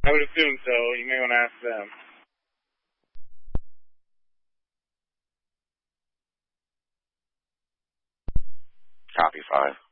I would assume so. You may want to ask them. Copy 5.